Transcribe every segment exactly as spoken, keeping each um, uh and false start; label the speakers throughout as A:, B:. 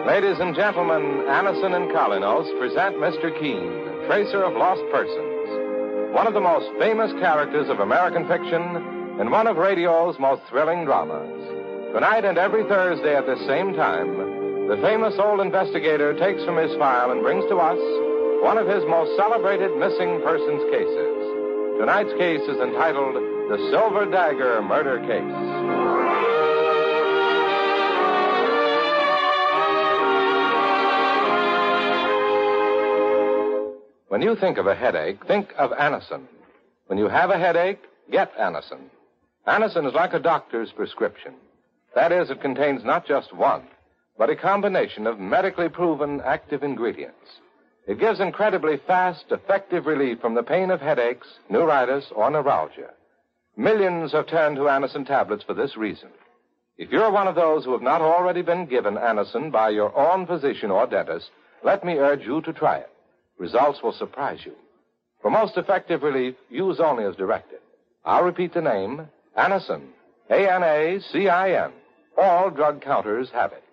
A: Ladies and gentlemen, Anacin and Kolynos present Mister Keene, tracer of lost persons. One of the most famous characters of American fiction and one of radio's most thrilling dramas. Tonight and every Thursday at this same time, the famous old investigator takes from his file and brings to us one of his most celebrated missing persons cases. Tonight's case is entitled The Silver Dagger Murder Case. When you think of a headache, think of Anacin. When you have a headache, get Anacin. Anacin is like a doctor's prescription. That is, it contains not just one, but a combination of medically proven active ingredients. It gives incredibly fast, effective relief from the pain of headaches, neuritis, or neuralgia. Millions have turned to Anacin tablets for this reason. If you're one of those who have not already been given Anacin by your own physician or dentist, let me urge you to try it. Results will surprise you. For most effective relief, use only as directed. I'll repeat the name, Anacin. A N A C I N. All drug counters have it.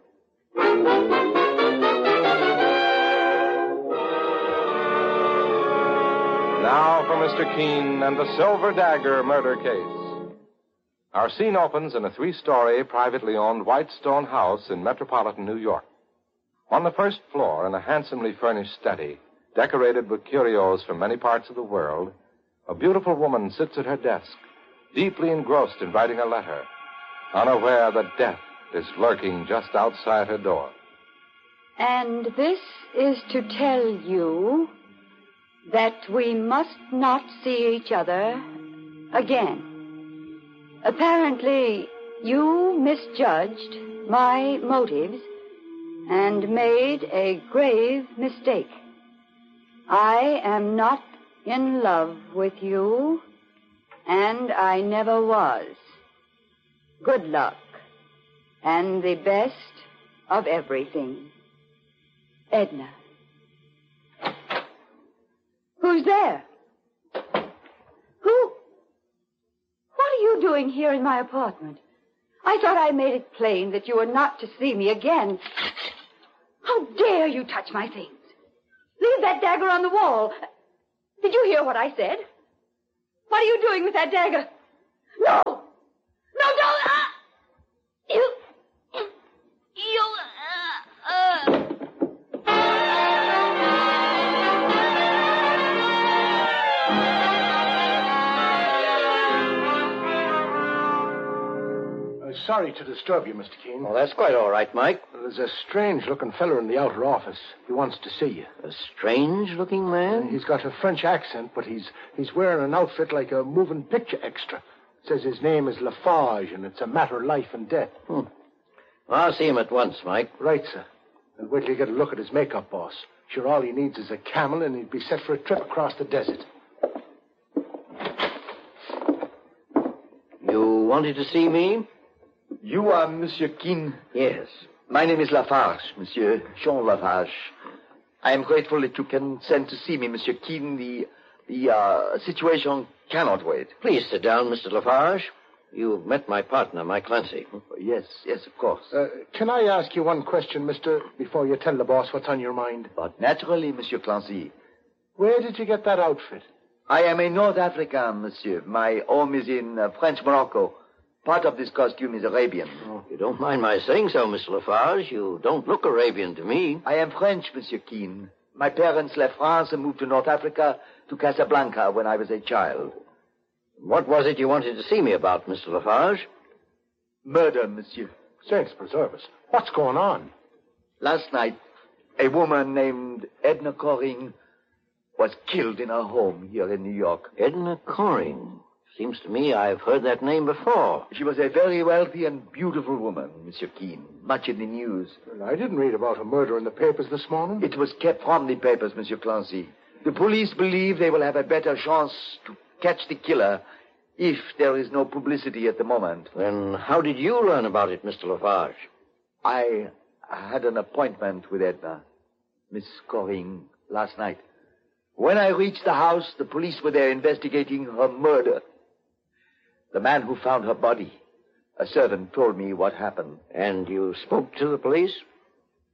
A: Now for Mister Keene and the Silver Dagger murder case. Our scene opens in a three-story, privately owned white stone house in metropolitan New York. On the first floor, in a handsomely furnished study, decorated with curios from many parts of the world, a beautiful woman sits at her desk, deeply engrossed in writing a letter, unaware that death is lurking just outside her door.
B: And this is to tell you that we must not see each other again. Apparently, you misjudged my motives and made a grave mistake. I am not in love with you, and I never was. Good luck, and the best of everything. Edna. Who's there? Who? What are you doing here in my apartment? I thought I made it plain that you were not to see me again. How dare you touch my things? Leave that dagger on the wall. Did you hear what I said? What are you doing with that dagger? No! No, don't! Uh, you... You... Uh, uh.
C: Sorry to disturb you, Mister Keene.
D: Oh, that's quite all right, Mike.
C: There's a strange-looking feller in the outer office. He wants to see you.
D: A strange-looking man?
C: He's got a French accent, but he's he's wearing an outfit like a moving picture extra. Says his name is Lafarge, and it's a matter of life and death.
D: Hmm. I'll see him at once, Mike.
C: Right, sir. And wait till you get a look at his makeup, boss. Sure, all he needs is a camel, and he'd be set for a trip across the desert.
D: You wanted to see me?
E: You are Monsieur Keene?
D: Yes.
E: My name is Lafarge, Monsieur Jean Lafarge. I am grateful that you can send to see me, Monsieur Keene. The, the uh, situation cannot wait.
D: Please sit down, Mister Lafarge. You've met my partner, Mike Clancy.
E: Yes, yes, of course.
C: Uh, can I ask you one question, mister, before you tell the boss what's on your mind?
E: But naturally, Monsieur Clancy.
C: Where did you get that outfit?
E: I am a North African, Monsieur. My home is in uh, French Morocco. Part of this costume is Arabian.
D: Oh, if you don't mind my saying so, Mister Lafarge, you don't look Arabian to me.
E: I am French, Monsieur Keene. My parents left France and moved to North Africa, to Casablanca, when I was a child.
D: What was it you wanted to see me about, Mister Lafarge?
E: Murder, Monsieur.
C: Saints preserve us. What's going on?
E: Last night, a woman named Edna Coring was killed in her home here in New York.
D: Edna Coring? Seems to me I've heard that name before.
E: She was a very wealthy and beautiful woman, Monsieur Keene. Much in the news.
C: Well, I didn't read about her murder in the papers this morning.
E: It was kept from the papers, Monsieur Clancy. The police believe they will have a better chance to catch the killer if there is no publicity at the moment.
D: Then how did you learn about it, Mister Lafarge?
E: I had an appointment with Edna, Miss Coring, last night. When I reached the house, the police were there investigating her murder. The man who found her body, a servant, told me what happened.
D: And you spoke to the police?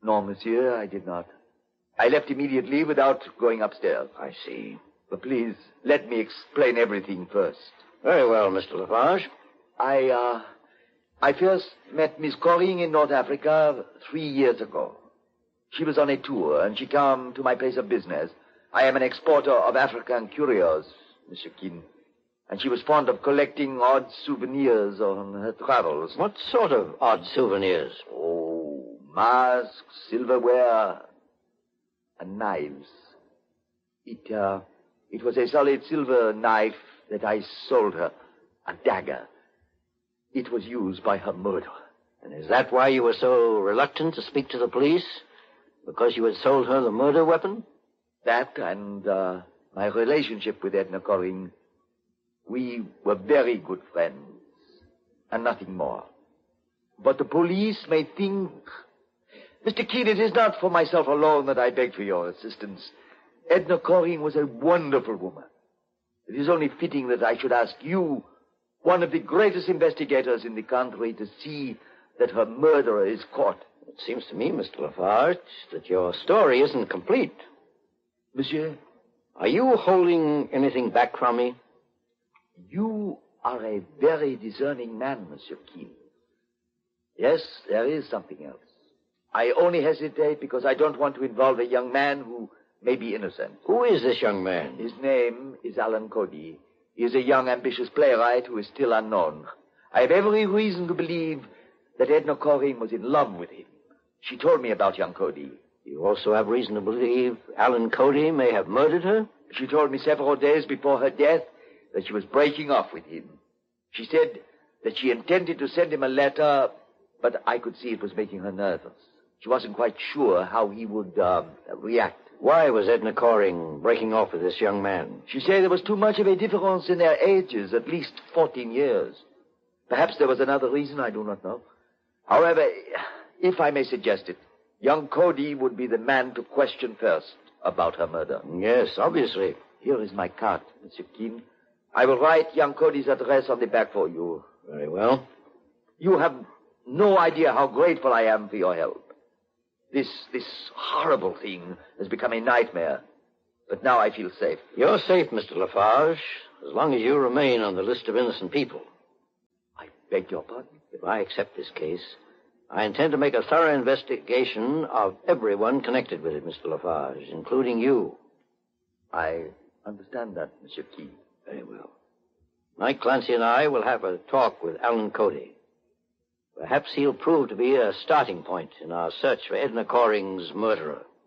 E: No, monsieur, I did not. I left immediately without going upstairs.
D: I see.
E: But please, let me explain everything first.
D: Very well, Mister Lafarge.
E: I, uh, I first met Miss Coring in North Africa three years ago. She was on a tour, and she came to my place of business. I am an exporter of African curios, Monsieur Keene. And she was fond of collecting odd souvenirs on her travels.
D: What sort of odd souvenirs?
E: Oh, masks, silverware, and knives. It, uh, it was a solid silver knife that I sold her, a dagger. It was used by her murderer.
D: And is that why you were so reluctant to speak to the police? Because you had sold her the murder weapon?
E: That and uh, my relationship with Edna Coring. We were very good friends, and nothing more. But the police may think... Mister Keene, it is not for myself alone that I beg for your assistance. Edna Coring was a wonderful woman. It is only fitting that I should ask you, one of the greatest investigators in the country, to see that her murderer is caught.
D: It seems to me, Mister Lafarge, that your story isn't complete.
E: Monsieur?
D: Are you holding anything back from me?
E: You are a very discerning man, Monsieur Keene. Yes, there is something else. I only hesitate because I don't want to involve a young man who may be innocent.
D: Who is this young man?
E: His name is Alan Cody. He is a young, ambitious playwright who is still unknown. I have every reason to believe that Edna Coring was in love with him. She told me about young Cody.
D: You also have reason to believe Alan Cody may have murdered her?
E: She told me several days before her death that she was breaking off with him. She said that she intended to send him a letter, but I could see it was making her nervous. She wasn't quite sure how he would um, react.
D: Why was Edna Coring breaking off with this young man?
E: She said there was too much of a difference in their ages, at least fourteen years. Perhaps there was another reason, I do not know. However, if I may suggest it, young Cody would be the man to question first about her murder.
D: Yes, obviously.
E: Here is my card, Monsieur Keene. I will write young Cody's address on the back for you.
D: Very well.
E: You have no idea how grateful I am for your help. This, this horrible thing has become a nightmare. But now I feel safe.
D: You're safe, Mister Lafarge, as long as you remain on the list of innocent people.
E: I beg your pardon?
D: If I accept this case, I intend to make a thorough investigation of everyone connected with it, Mister Lafarge, including you.
E: I understand that, Monsieur Keene.
D: Very well. Mike Clancy and I will have a talk with Alan Cody. Perhaps he'll prove to be a starting point in our search for Edna Coring's murderer.